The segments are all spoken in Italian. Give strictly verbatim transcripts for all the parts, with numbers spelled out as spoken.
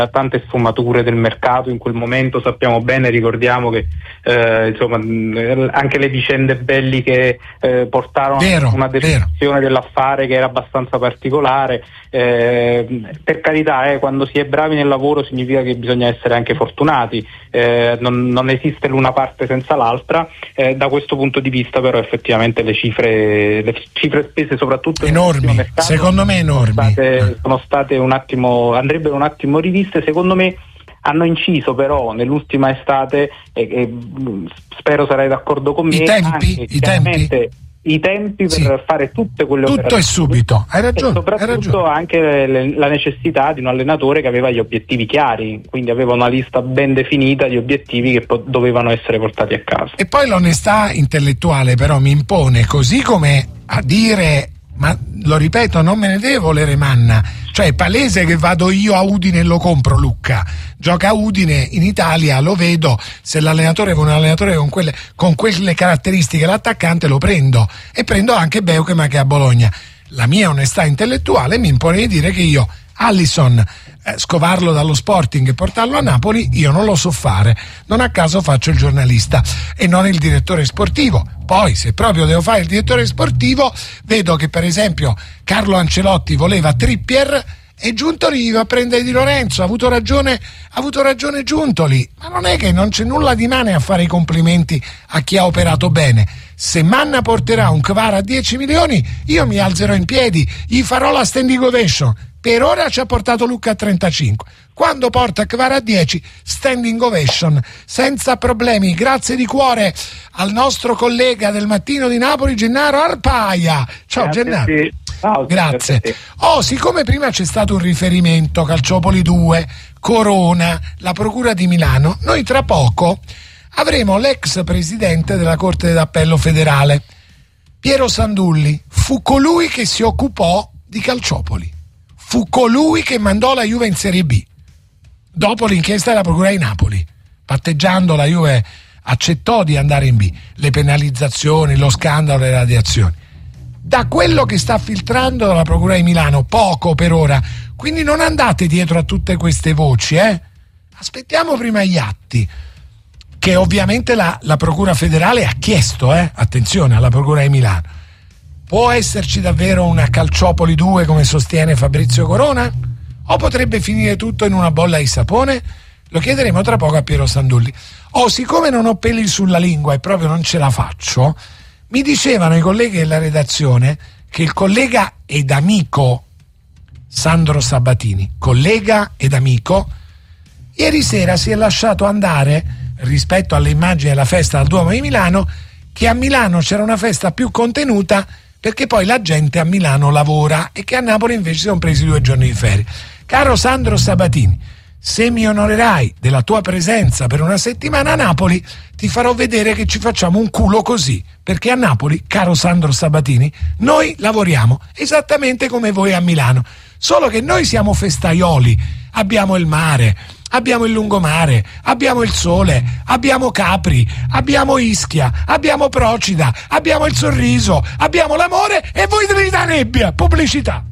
tante sfumature del mercato in quel momento, sappiamo bene, ricordiamo che eh, insomma anche le vicende belliche eh, portarono vero, a una definizione dell'affare che era abbastanza particolare. Eh, per carità, eh, quando si è bravi nel lavoro significa che bisogna essere anche fortunati, eh, non, non esiste l'una parte senza l'altra. Eh, da questo punto di vista però effettivamente le cifre le cifre spese soprattutto enormi, mercato, secondo me enormi, sono state, sono state un attimo andrebbero un attimo riviste, secondo me. Hanno inciso però nell'ultima estate, e, e spero sarai d'accordo con me, i tempi, anche, i tempi i tempi per sì. fare tutte quelle tutto operazioni. Tutto e subito, hai ragione. E soprattutto hai ragione. anche le, la necessità di un allenatore che aveva gli obiettivi chiari, quindi aveva una lista ben definita di obiettivi che po- dovevano essere portati a casa. E poi l'onestà intellettuale però mi impone, così come a dire, ma lo ripeto, non me ne deve volere manna, cioè è palese che vado io a Udine e lo compro. Lucca gioca a Udine in Italia, lo vedo, se l'allenatore è un allenatore con quelle, con quelle caratteristiche, l'attaccante lo prendo, e prendo anche Beukema che è a Bologna. La mia onestà intellettuale mi impone di dire che io Alisson, eh, scovarlo dallo Sporting e portarlo a Napoli, io non lo so fare, non a caso faccio il giornalista e non il direttore sportivo. Poi se proprio devo fare il direttore sportivo, vedo che per esempio Carlo Ancelotti voleva Trippier e Giuntoli va a prendere Di Lorenzo, ha avuto ragione ha avuto ragione Giuntoli, ma non è che non c'è nulla di male a fare i complimenti a chi ha operato bene. Se Manna porterà un Kvara a dieci milioni, io mi alzerò in piedi, gli farò la standing ovation. Per ora ci ha portato Lucca a trentacinque. Quando porta Kvara a dieci, standing ovation, senza problemi. Grazie di cuore al nostro collega del Mattino di Napoli, Gennaro Arpaia. Ciao grazie Gennaro. Sì. Ciao, grazie. grazie oh, siccome prima c'è stato un riferimento, Calciopoli due, Corona, la Procura di Milano, noi tra poco avremo l'ex presidente della Corte d'Appello federale, Piero Sandulli. Fu colui che si occupò di Calciopoli. Fu colui che mandò la Juve in Serie B dopo l'inchiesta della Procura di Napoli. Patteggiando, la Juve accettò di andare in B. Le penalizzazioni, lo scandalo, le radiazioni. Da quello che sta filtrando dalla Procura di Milano, poco per ora, quindi non andate dietro a tutte queste voci, eh? Aspettiamo prima gli atti, che ovviamente la, la Procura federale ha chiesto, eh? Attenzione, alla Procura di Milano. Può esserci davvero una Calciopoli due come sostiene Fabrizio Corona? O potrebbe finire tutto in una bolla di sapone? Lo chiederemo tra poco a Piero Sandulli. O siccome non ho peli sulla lingua e proprio non ce la faccio, mi dicevano i colleghi della redazione che il collega ed amico Sandro Sabatini, collega ed amico, ieri sera si è lasciato andare rispetto alle immagini della festa al Duomo di Milano, che a Milano c'era una festa più contenuta perché poi la gente a Milano lavora e che a Napoli invece si sono presi due giorni di ferie. Caro Sandro Sabatini, se mi onorerai della tua presenza per una settimana a Napoli, ti farò vedere che ci facciamo un culo così, perché a Napoli, caro Sandro Sabatini, noi lavoriamo esattamente come voi a Milano, solo che noi siamo festaioli, abbiamo il mare, abbiamo il lungomare, abbiamo il sole, abbiamo Capri, abbiamo Ischia, abbiamo Procida, abbiamo il sorriso, abbiamo l'amore e voi della nebbia. Pubblicità.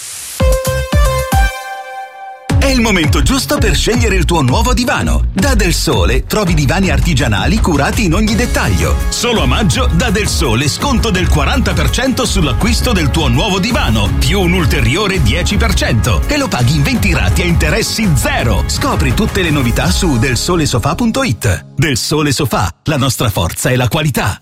È il momento giusto per scegliere il tuo nuovo divano. Da Del Sole trovi divani artigianali curati in ogni dettaglio. Solo a maggio da Del Sole sconto del quaranta per cento sull'acquisto del tuo nuovo divano, più un ulteriore dieci per cento e lo paghi in venti rate a interessi zero. Scopri tutte le novità su del sole sofà punto it. Del Sole Sofà, la nostra forza è la qualità.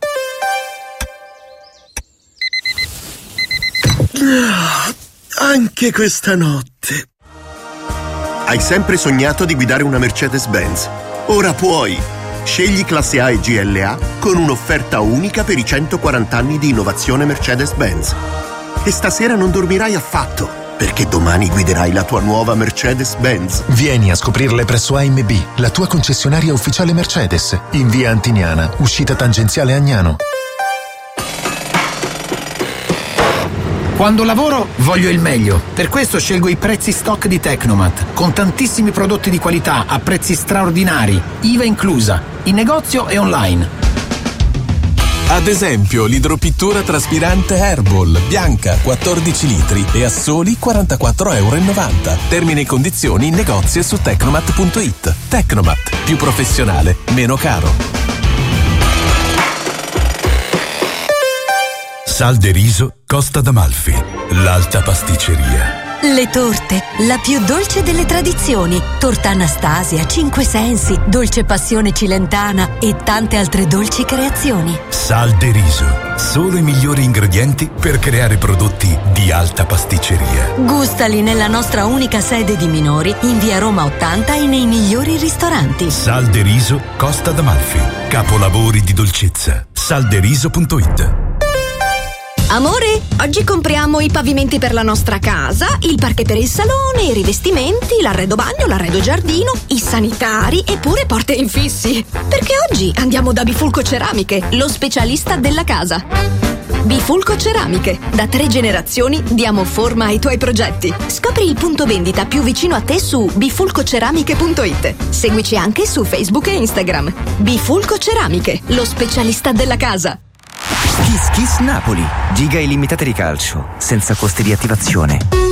Anche questa notte. Hai sempre sognato di guidare una Mercedes-Benz? Ora puoi! Scegli classe A e G L A con un'offerta unica per i centoquaranta anni di innovazione Mercedes-Benz. E stasera non dormirai affatto, perché domani guiderai la tua nuova Mercedes-Benz. Vieni a scoprirle presso A M B, la tua concessionaria ufficiale Mercedes, in via Antiniana, uscita tangenziale Agnano. Quando lavoro voglio il meglio, per questo scelgo i prezzi stock di Tecnomat, con tantissimi prodotti di qualità a prezzi straordinari, I V A inclusa, in negozio e online. Ad esempio, l'idropittura traspirante Herbal, bianca, quattordici litri e a soli quarantaquattro virgola novanta euro. Termini e condizioni in negozio e su tecnomat punto it. Tecnomat, più professionale, meno caro. Sal de riso Costa d'Amalfi, l'alta pasticceria. Le torte, la più dolce delle tradizioni. Torta Anastasia, Cinque Sensi, Dolce Passione Cilentana e tante altre dolci creazioni. Sal de riso, solo i migliori ingredienti per creare prodotti di alta pasticceria. Gustali nella nostra unica sede di Minori, in via Roma ottanta e nei migliori ristoranti. Sal de riso Costa d'Amalfi, capolavori di dolcezza. salderiso punto it. Amore, oggi compriamo i pavimenti per la nostra casa, il parquet per il salone, i rivestimenti, l'arredo bagno, l'arredo giardino, i sanitari e pure porte infissi. Perché oggi andiamo da Bifulco Ceramiche, lo specialista della casa. Bifulco Ceramiche, da tre generazioni diamo forma ai tuoi progetti. Scopri il punto vendita più vicino a te su bifulcoceramiche punto it. Seguici anche su Facebook e Instagram. Bifulco Ceramiche, lo specialista della casa. Kiss Kiss Napoli, giga illimitate di calcio, senza costi di attivazione.